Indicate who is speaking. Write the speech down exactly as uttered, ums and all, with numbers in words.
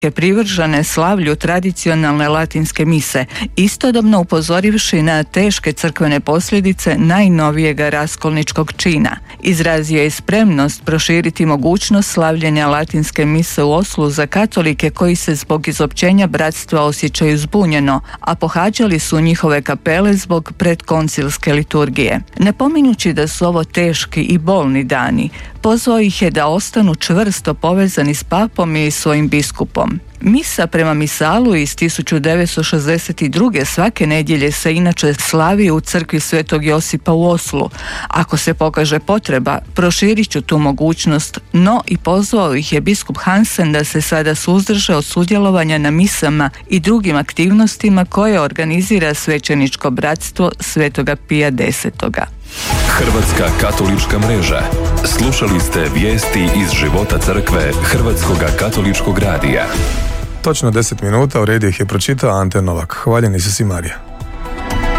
Speaker 1: je privržene slavlju tradicionalne latinske mise, istodobno upozorivši na teške crkvene posljedice najnovijega raskolničkog čina. Izrazio je spremnost proširiti mogućnost slavljenja latinske mise u Oslu za katolike koji se zbog izopćenja bratstva osjećaju zbunjeno, a pohađali su njihove kapele zbog predkoncilske liturgije. Napominjući da su ovo teški i bolni dani, pozvao ih je da ostanu čvrsto povezani s papom i svojim biskupom. Misa prema misalu iz tisuću devetsto šezdeset druge svake nedjelje se inače slavi u crkvi Svetog Josipa u Oslu. Ako se pokaže potreba, proširit ću tu mogućnost, no i pozvao ih je biskup Hansen da se sada suzdrže od sudjelovanja na misama i drugim aktivnostima koje organizira svećeničko bratstvo Svetoga Pija desetoga.
Speaker 2: Hrvatska katolička mreža. Slušali ste vijesti iz života crkve Hrvatskoga katoličkog radija.
Speaker 3: Točno deset minuta, u redu ih je pročitao Ante Novak. Hvaljeni su si, Marija.